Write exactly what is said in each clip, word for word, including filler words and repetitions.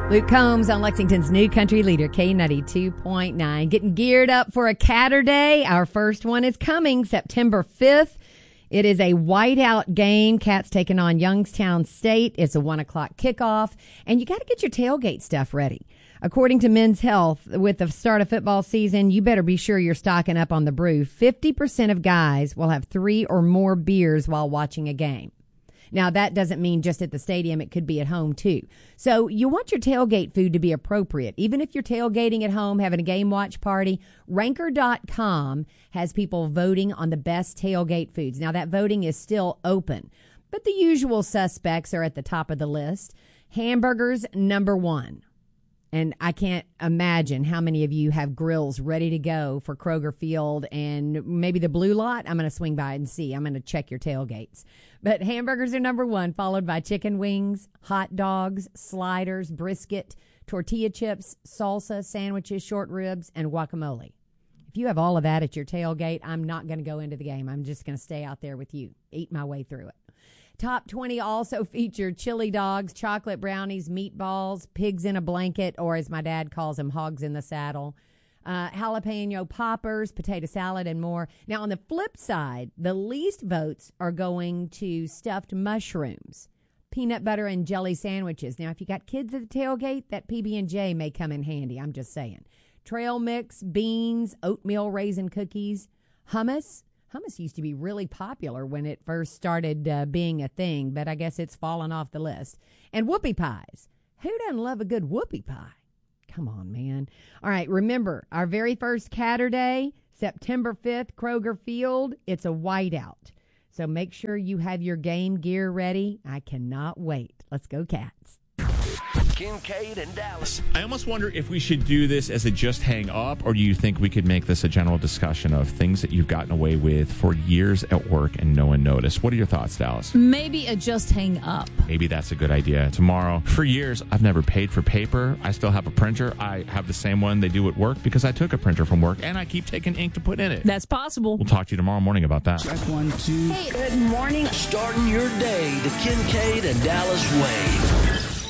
Luke Combs on Lexington's new country leader, K ninety-two point nine. Getting geared up for a Catter Day. Our first one is coming September fifth. It is a whiteout game. Cats taking on Youngstown State. It's a one o'clock kickoff. And you got to get your tailgate stuff ready. According to Men's Health, with the start of football season, you better be sure you're stocking up on the brew. fifty percent of guys will have three or more beers while watching a game. Now, that doesn't mean just at the stadium. It could be at home, too. So you want your tailgate food to be appropriate. Even if you're tailgating at home, having a game watch party, ranker dot com has people voting on the best tailgate foods. Now, that voting is still open, but the usual suspects are at the top of the list. Hamburgers, number one. And I can't imagine how many of you have grills ready to go for Kroger Field and maybe the Blue Lot. I'm going to swing by and see. I'm going to check your tailgates. But hamburgers are number one, followed by chicken wings, hot dogs, sliders, brisket, tortilla chips, salsa, sandwiches, short ribs, and guacamole. If you have all of that at your tailgate, I'm not going to go into the game. I'm just going to stay out there with you, eat my way through it. Top twenty also feature chili dogs, chocolate brownies, meatballs, pigs in a blanket, or as my dad calls them, hogs in the saddle, uh, jalapeno poppers, potato salad, and more. Now, on the flip side, the least votes are going to stuffed mushrooms, peanut butter and jelly sandwiches. Now, if you got kids at the tailgate, that P B and J may come in handy. I'm just saying. Trail mix, beans, oatmeal raisin cookies, hummus. Hummus used to be really popular when it first started uh, being a thing, but I guess it's fallen off the list. And whoopie pies. Who doesn't love a good whoopie pie? Come on, man. All right, remember, our very first Catter Day, September fifth, Kroger Field. It's a whiteout. So make sure you have your game gear ready. I cannot wait. Let's go, Cats. Kincaid and Dallas. I almost wonder if we should do this as a just hang up, or do you think we could make this a general discussion of things that you've gotten away with for years at work and no one noticed? What are your thoughts, Dallas? Maybe a just hang up. Maybe that's a good idea. Tomorrow, for years, I've never paid for paper. I still have a printer. I have the same one they do at work because I took a printer from work, and I keep taking ink to put in it. That's possible. We'll talk to you tomorrow morning about that. Check one, two. Hey, good morning. Starting your day the Kincaid and Dallas way.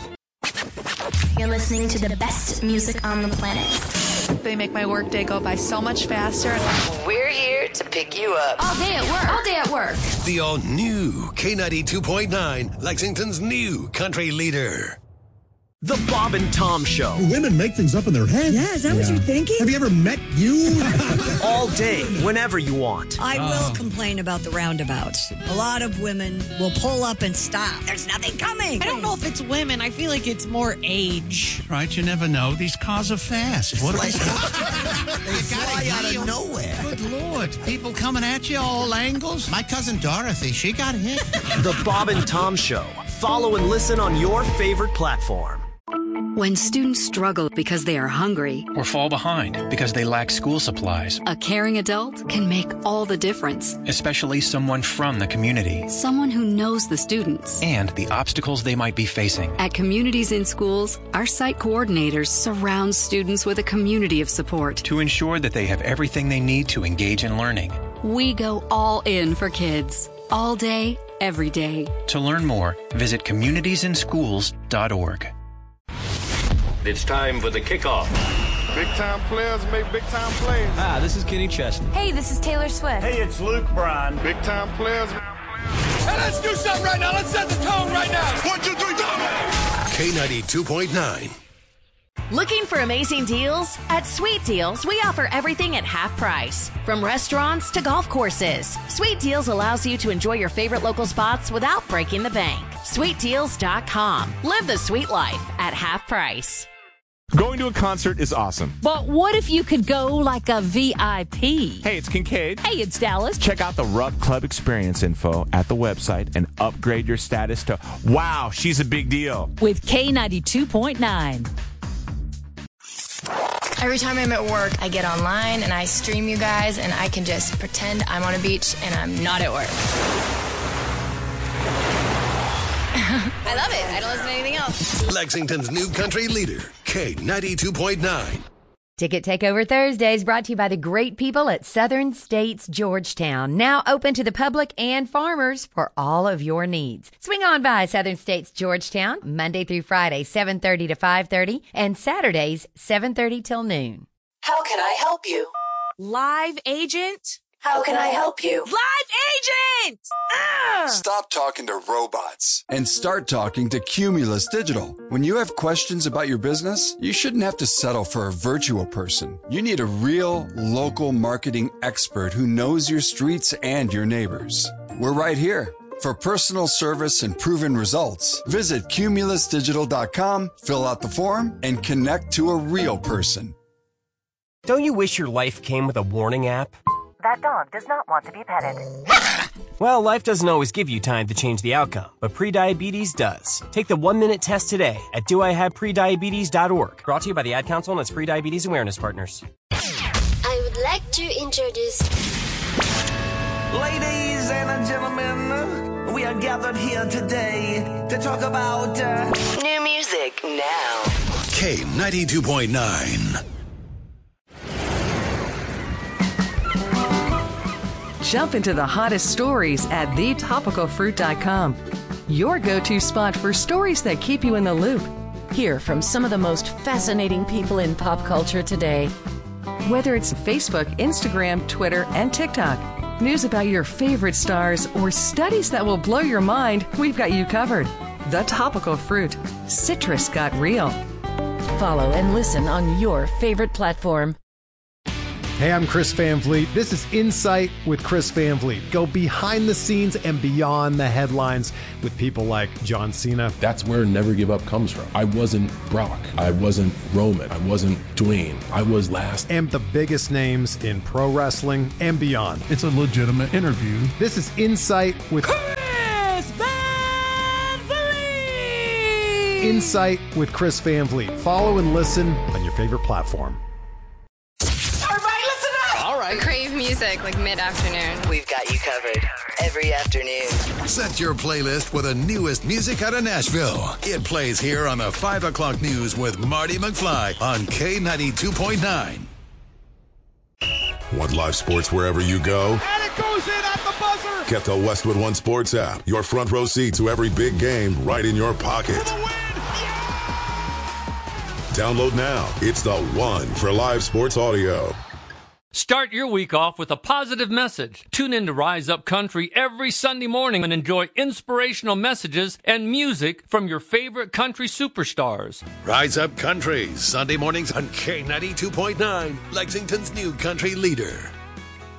You're listening to the best music on the planet. They make my workday go by so much faster. We're here to pick you up. All day at work. All day at work. The all-new K ninety-two point nine, Lexington's new country leader. The Bob and Tom Show. Women make things up in their head. Yeah, is that yeah. what you're thinking? Have you ever met you? All day, whenever you want. I will oh. complain about the roundabouts. A lot of women will pull up and stop. There's nothing coming. I don't know if it's women. I feel like it's more age. Right, you never know. These cars are fast. What like, they fly out of nowhere. Good Lord. People coming at you all angles. My cousin Dorothy, she got hit. The Bob and Tom Show. Follow and listen on your favorite platform. When students struggle because they are hungry or fall behind because they lack school supplies, a caring adult can make all the difference. Especially someone from the community. Someone who knows the students. And the obstacles they might be facing. At Communities in Schools, our site coordinators surround students with a community of support. To ensure that they have everything they need to engage in learning. We go all in for kids. All day, every day. To learn more, visit communities in schools dot org. It's time for the kickoff. Big time players make big time plays. Hi, this is Kenny Chesney. Hey, this is Taylor Swift. Hey, it's Luke Bryan. Big time players. Hey, let's do something right now. Let's set the tone right now. One, two, three, go! K ninety-two point nine. Looking for amazing deals? At Sweet Deals, we offer everything at half price. From restaurants to golf courses. Sweet Deals allows you to enjoy your favorite local spots without breaking the bank. sweet deals dot com. Live the sweet life at half price. Going to a concert is awesome. But what if you could go like a V I P? Hey, it's Kincaid. Hey, it's Dallas. Check out the Rupp Club experience info at the website and upgrade your status to, wow, she's a big deal. With K ninety-two point nine. Every time I'm at work, I get online and I stream you guys, and I can just pretend I'm on a beach and I'm not at work. I love it. I don't listen to anything else. Lexington's new country leader, K ninety-two point nine. Ticket Takeover Thursdays brought to you by the great people at Southern States Georgetown. Now open to the public and farmers for all of your needs. Swing on by Southern States Georgetown Monday through Friday, seven thirty to five thirty, and Saturdays, seven thirty till noon. How can I help you? Live agent? How can I help you? Live agent! Ah! Stop talking to robots and start talking to Cumulus Digital. When you have questions about your business, you shouldn't have to settle for a virtual person. You need a real local marketing expert who knows your streets and your neighbors. We're right here. For personal service and proven results, visit cumulus digital dot com, fill out the form, and connect to a real person. Don't you wish your life came with a warning app? That dog does not want to be petted. Well, life doesn't always give you time to change the outcome, but prediabetes does. Take the one-minute test today at do I have prediabetes dot org. Brought to you by the Ad Council and its Prediabetes Awareness Partners. I would like to introduce... Ladies and gentlemen, we are gathered here today to talk about... Uh... New music now. K ninety-two point nine. Jump into the hottest stories at the topical fruit dot com. Your go-to spot for stories that keep you in the loop. Hear from some of the most fascinating people in pop culture today. Whether it's Facebook, Instagram, Twitter, and TikTok, news about your favorite stars, or studies that will blow your mind, we've got you covered. The Topical Fruit. Citrus got real. Follow and listen on your favorite platform. Hey, I'm Chris Van Vliet. This is Insight with Chris Van Vliet. Go behind the scenes and beyond the headlines with people like John Cena. That's where Never Give Up comes from. I wasn't Brock. I wasn't Roman. I wasn't Dwayne. I was last. And the biggest names in pro wrestling and beyond. It's a legitimate interview. This is Insight with Chris Van Vliet! Insight with Chris Van Vliet. Follow and listen on your favorite platform. Crave music like mid-afternoon. We've got you covered every afternoon. Set your playlist with the newest music out of Nashville. It plays here on the five o'clock news with Marty McFly on K ninety-two point nine. Want live sports wherever you go? And it goes in at the buzzer. Get the Westwood One Sports app. Your front row seat to every big game right in your pocket. Download now. It's the one for live sports audio. Start your week off with a positive message. Tune in to Rise Up Country every Sunday morning and enjoy inspirational messages and music from your favorite country superstars. Rise Up Country, Sunday mornings on K ninety-two point nine, Lexington's new country leader.